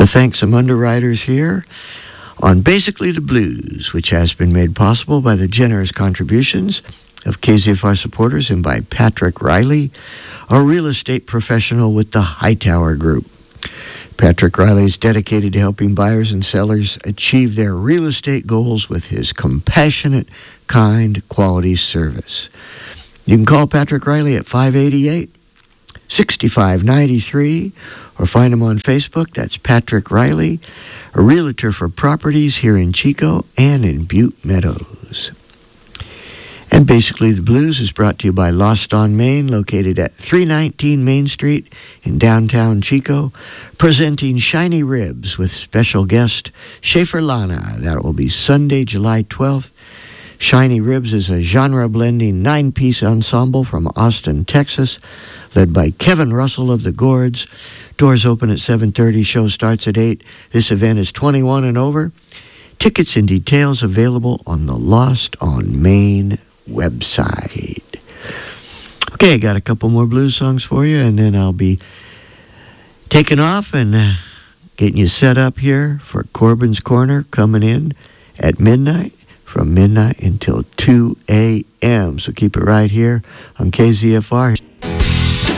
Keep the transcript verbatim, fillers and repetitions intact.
to thank some underwriters here on Basically the Blues, which has been made possible by the generous contributions of K Z F R supporters and by Patrick Riley, a real estate professional with the Hightower Group. Patrick Riley is dedicated to helping buyers and sellers achieve their real estate goals with his compassionate, kind, quality service. You can call Patrick Riley at five eight eight, six five nine three or find him on Facebook. That's Patrick Riley, a realtor for properties here in Chico and in Butte Meadows. And Basically the Blues is brought to you by Lost on Main, located at three nineteen Main Street in downtown Chico, presenting Shiny Ribs with special guest Schaefer Lana. That will be Sunday, July twelfth. Shiny Ribs is a genre-blending nine-piece ensemble from Austin, Texas, led by Kevin Russell of the Gourds. Doors open at seven thirty, show starts at eight. This event is twenty-one and over. Tickets and details available on the Lost on Main website. Okay, I got a couple more blues songs for you, and then I'll be taking off and uh, getting you set up here for Corbin's Corner coming in at midnight, from midnight until two a.m. So keep it right here on K Z F R.